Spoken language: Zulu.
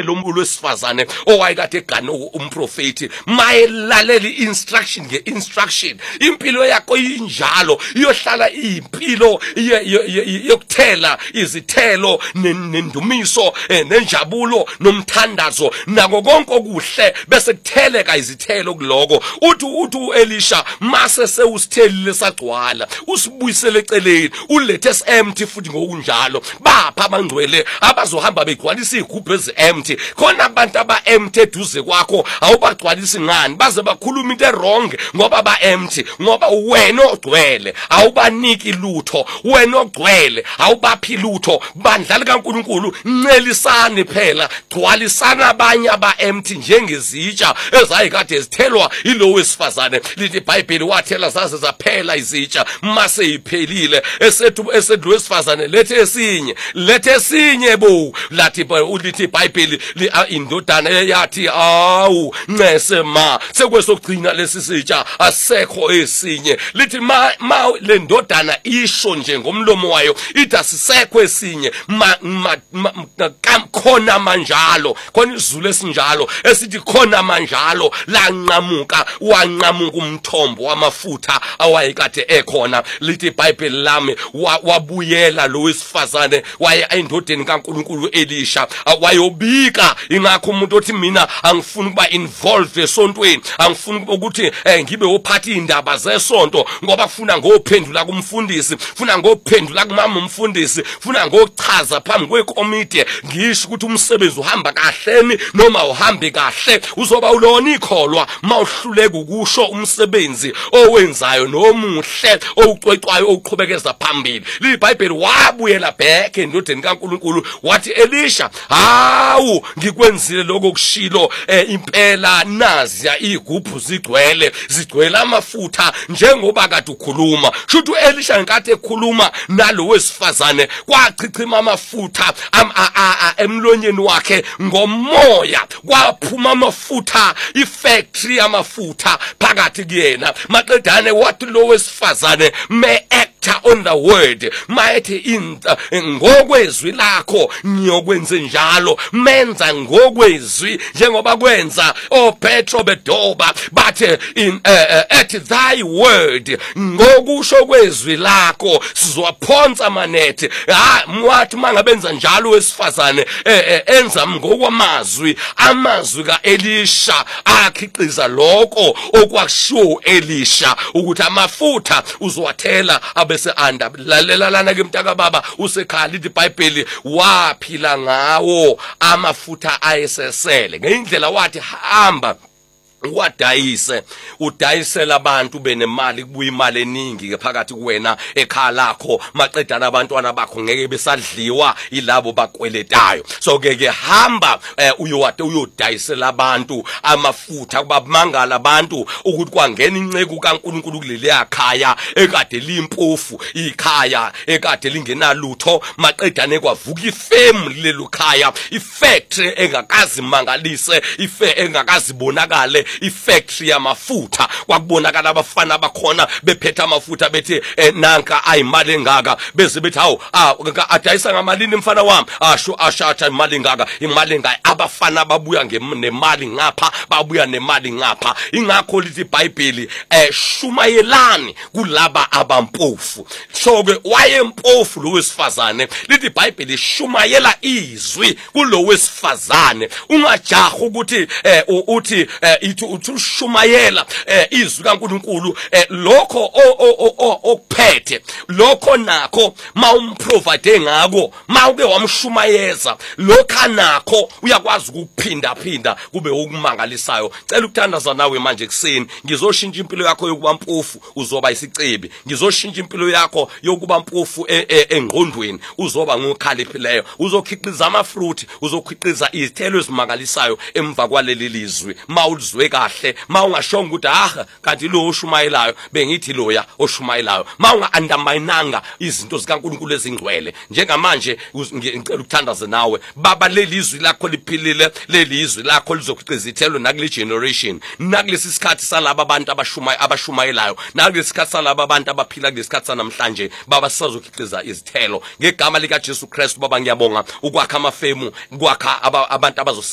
lomulwesifazane owayekade egane umprofeti mayelalela instruction nge-instruction. Impilo yakho injalo iyohlala iyimpilo yokuthela izithelo nendumiso nenjabulo nomthandazo nako konke okuhle bese kutheleka izithelo kuloko. Uthi Elisha mase sewusithelile sagcwala usibuyisele eceleni ulethe empty futhi ngokunjalo. Bapha abangcwele abazohamba begcwalisa igubhu ezi-empty. Khona abantu aba-empty eduze kwakho awubagcwalisi ngani baze bakhuluma into wrong ngoba ba-empty, ngoba wena ogcwele awubaniki lutho, wena ogcwele awubaphi lutho. Bandla likaNkulunkulu ncelisane phela, gcwalisana abanye aba-empty njengezitsha ezayikade zithelwa ilo wesifazane. Lithi iBhayibheli wathela zaze zaphela izitsha mase iphelile esethi lo wesifazane lethe esinye bo. Lithi iBhayibheli indodana yathi awu ncese ma sekwesokugcina lesi sitsha asekho esinye. Lithi ma le ndodana isho nje ngomlomo wayo ithi asisekho esinye khona manjalo, khona izulu esinjalo esithi khona manjalo lanqamuka wanqamuka umthombo wamafutha awayekade ekhona. Lithi iBhayibheli lami wabuyela lo wesifazane waye endodeni kaNkulunkulu Elisha wayobika. Ingakho umuntu othi mina angifuni ukuba involved esontweni, angifuni ukuthi ngibe ophatha indaba zesonto ngoba kufuna ngophendula kumfundisi, funa ngophendula kumama umfundisi, funa ngochaza phambi kwekomiti ngisho ukuthi umsebenzi uhamba kahleni noma uhambe kahle. Uzoba ulona ikholwa mawuhluleka ukusho umsebenzi owenzayo nomuhle owucwecwayo oqhubekeza phambili. LiBhayibheli wabuyela back endodeni kaNkulunkulu wathi Elisha hawu ngikwenzile lokho kushilo impela naziya igubhu zigcwele amafutha njengoba kade ukhuluma. Shuthi uElisha ngenkathi ekhuluma nalo wesifazane kwachichima amafutha emlonyeni wakhe ngomoya, kwaphuma amafutha ifactory amafutha phakathi kuyena. Maqedane wathi lo wesifazane on the word mayethi ngokwezwi lakho ngiyokwenza njalo, menza ngokwezwi njengoba kwenza oPetro bedoba bathi at thy word, ngokusho kwezwi lakho sizowaphonsa amanethi. Mwathi mangabenza njalo wesifazane enza ngokwamazwi, amazwi kaElisha akhiqiza lokho okwakushiwo Elisha ukuthi amafutha uzowathela bese anda. Lalelana ke mntaka baba usekhala. Lithi iBhayibheli waphila ngawo amafutha ayesesele ngendlela wathi hamba udayisela abantu benemali kubuya imali eningi ke phakathi kuwena ekhaya lakho. Maqedana abantwana bakho ngeke besadliwa ilabo bakweletayo. So ke hamba uyodayisela abantu amafutha kubamangala abantu ukuthi kwangena inceku kaNkulunkulu kuleli ekhaya ekade limpofu, ikhaya ekade lingenalutho. Maqedane kwavuka ifamily lelo khaya, ifactory engakazi mangalise, engakazi bonakale, ifactory yamafutha. Kwakubonakala abafana abakhona bephethe amafutha bethi nanka ayimali engaka, bese bethi hawu adayisa ngamalini mfana wami, ashatha imali engaka, imali engaka. Abafana ababuya nemali ngapha, babuya nemali ngapha. Ingakho lithi iBhayibheli shumayelani kulaba abampofu. So ke wayempofu lo wesifazane. Lithi iBhayibheli shumayela izwi kulo wesifazane. Ungajaha ukuthi uthi uthushumayela izwi kaNkulunkulu lokho okuphethe lokho nakho mawumprovide ngako, mawuke wamshumayeza lokho nakho uyakwazi ukuphinda kube okumangalisayo. Cela ukuthandaza nawe manje kuseni, ngizoshintsha impilo yakho yokuba mpofu uzoba isicebi, ngizoshintsha impilo yakho yokuba mpofu engqondweni uzoba ngokhaliphileyo, uzokhiqiza amafruit, uzokhiqiza izithelo ezimangalisayo emva kwaleli lizwi. Mawulizwe kahle, mawungashonga ukuthi kanti lo oshumayelayo bengithi loya oshumayelayo, mawunga-underminanga izinto zikaNkulunkulu ezingcwele. Njengamanje ngicela ukuthandaze nawe baba, leli izwi lakho liphilile, leli izwi lakho lizokhiqiza izithelo nakule generation, nakulesi sikhathi salaba abantu abashumayelayo, nakulesi sikhathi salaba abantu abaphila kulesi sikhathi sanamhlanje. Baba, sisazokhiqiza izithelo ngegama likaJesu Kristu. Baba, ngiyabonga ukwakha amafemu, ukwakha abantu